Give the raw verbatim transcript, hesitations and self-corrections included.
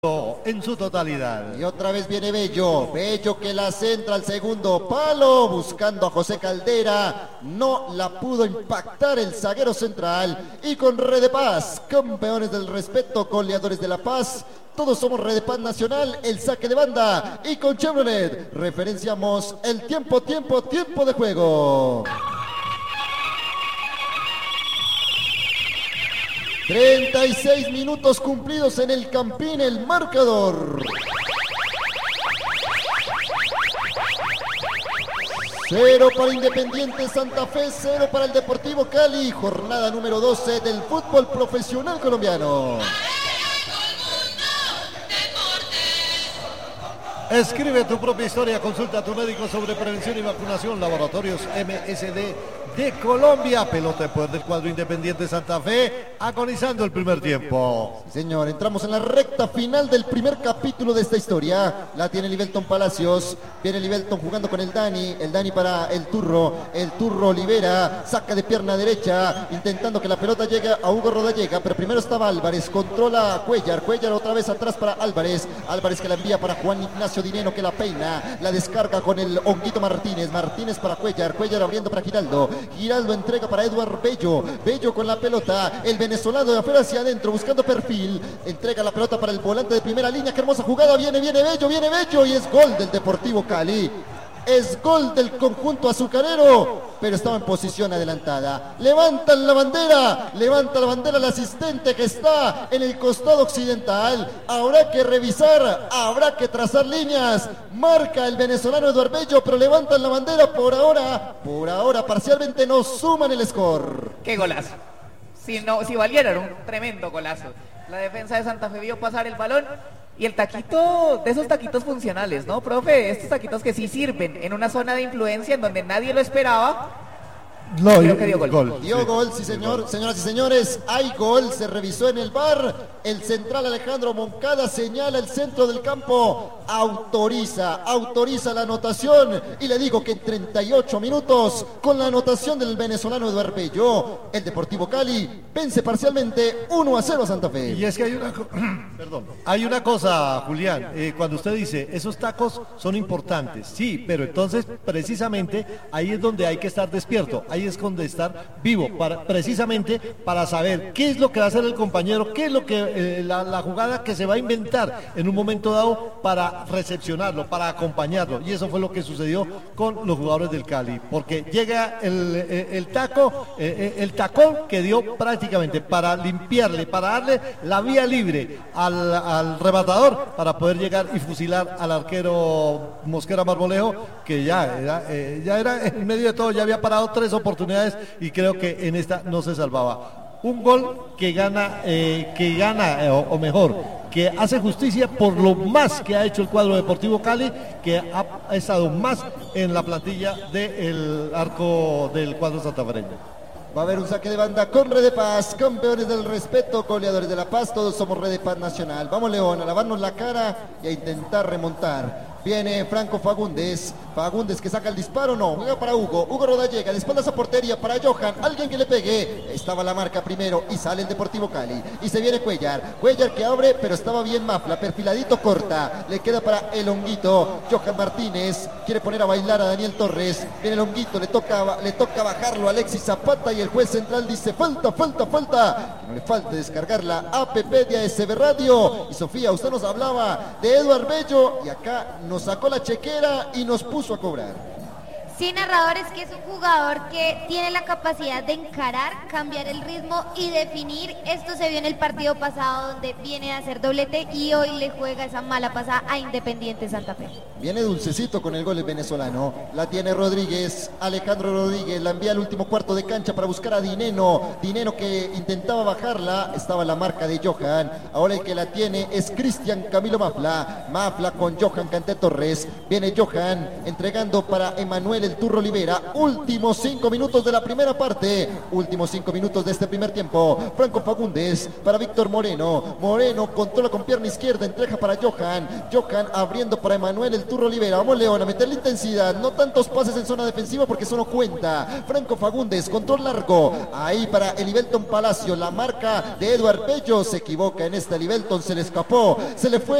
en su totalidad. Y otra vez viene Bello, Bello que la centra al segundo palo, buscando a José Caldera, no la pudo impactar el zaguero central, y con Red de Paz, campeones del respeto, goleadores de La Paz, todos somos Red de Paz Nacional, el saque de banda, y con Chevrolet referenciamos el tiempo, tiempo, tiempo de juego. treinta y seis minutos cumplidos en el Campín, el marcador. Cero para Independiente Santa Fe, cero para el Deportivo Cali. Jornada número doce del fútbol profesional colombiano. Escribe tu propia historia, consulta a tu médico sobre prevención y vacunación. Laboratorios M S D de Colombia. Pelota de poder del cuadro Independiente Santa Fe, agonizando el primer tiempo. Sí, señor, entramos en la recta final del primer capítulo de esta historia. La tiene Libelton Palacios. Viene Libelton jugando con el Dani. El Dani para el Turro. El Turro libera, saca de pierna derecha, intentando que la pelota llegue a Hugo Rodallega. Pero primero estaba Álvarez, controla a Cuellar. Cuellar otra vez atrás para Álvarez. Álvarez que la envía para Juan Ignacio Dineno, que la peina, la descarga con el Honguito Martínez. Martínez para Cuellar. Cuellar abriendo para Giraldo. Giraldo entrega para Eduard Bello. Bello con la pelota. El venezolano de afuera hacia adentro buscando perfil. Entrega la pelota para el volante de primera línea. Qué hermosa jugada. Viene, viene Bello, viene Bello. Y es gol del Deportivo Cali. Es gol del conjunto azucarero, pero estaba en posición adelantada. Levantan la bandera, levanta la bandera el asistente que está en el costado occidental. Habrá que revisar, habrá que trazar líneas. Marca el venezolano Eduard Bello, pero levantan la bandera por ahora. Por ahora parcialmente no suman el score. ¡Qué golazo! Si, no, si valiera, era un tremendo golazo. La defensa de Santa Fe vio pasar el balón. Y el taquito, de esos taquitos funcionales, ¿no, profe? Estos taquitos que sí sirven en una zona de influencia en donde nadie lo esperaba. No, creo que dio gol. gol. Dio sí, gol, sí señor. Señoras y señores, hay gol, se revisó en el V A R. El central Alejandro Moncada señala el centro del campo, autoriza, autoriza la anotación. Y le digo que en treinta y ocho minutos, con la anotación del venezolano Eduard Bello, el Deportivo Cali vence parcialmente uno a cero a Santa Fe. Y es que hay una, perdón, hay una cosa, Julián, eh, cuando usted dice, esos tacos son importantes, sí, pero entonces precisamente ahí es donde hay que estar despierto, ahí es donde estar vivo, para, precisamente para saber qué es lo que va a hacer el compañero, qué es lo que eh, la, la jugada que se va a inventar en un momento dado para recepcionarlo, para acompañarlo, y eso fue lo que sucedió con los jugadores del Cali, porque llega el, el, el taco, eh, el tacón que dio prácticamente prácticamente para limpiarle, para darle la vía libre al, al rematador para poder llegar y fusilar al arquero Mosquera Marmolejo, que ya era, eh, ya era en medio de todo, ya había parado tres oportunidades y creo que en esta no se salvaba. Un gol que gana, eh, que gana eh, o, o mejor, que hace justicia por lo más que ha hecho el cuadro Deportivo Cali, que ha, ha estado más en la plantilla del arco del cuadro santafereño. Va a haber un saque de banda con Red de Paz, campeones del respeto, goleadores de La Paz, todos somos Red de Paz Nacional. Vamos, León, a lavarnos la cara y a intentar remontar. Viene Franco Fagundes, Fagundes que saca el disparo, no, juega para Hugo, Hugo Rodallega, de espaldas a portería para Johan, alguien que le pegue, estaba la marca primero y sale el Deportivo Cali, y se viene Cuellar, Cuellar que abre, pero estaba bien Mafla, perfiladito corta, le queda para el Honguito, Johan Martínez, quiere poner a bailar a Daniel Torres, viene el Honguito, le toca, le toca bajarlo a Alexis Zapata y el juez central dice falta, falta, falta, que no le falte descargar la app de A S B Radio, y Sofía, usted nos hablaba de Eduard Bello, y acá nos sacó la chequera y nos puso a cobrar. Sí, narradores, que es un jugador que tiene la capacidad de encarar, cambiar el ritmo y definir. Esto se vio en el partido pasado donde viene a hacer doblete y hoy le juega esa mala pasada a Independiente Santa Fe. Viene dulcecito con el gol el venezolano, la tiene Rodríguez, Alejandro Rodríguez, la envía al último cuarto de cancha para buscar a Dineno, Dineno que intentaba bajarla, estaba la marca de Johan, ahora el que la tiene es Cristian Camilo Mafla, Mafla con Johan Canté Torres, viene Johan entregando para Emanuel el Turro Olivera. Últimos cinco minutos de la primera parte. Últimos cinco minutos de este primer tiempo. Franco Fagundes para Víctor Moreno. Moreno controla con pierna izquierda, entrega para Johan. Johan abriendo para Emanuel el Turro Olivera. Vamos León a meterle intensidad. No tantos pases en zona defensiva porque eso no cuenta. Franco Fagundes, control largo. Ahí para Elivelton Palacio. La marca de Eduard Bello. Se equivoca en esta Elivelton. Se le escapó. Se le fue.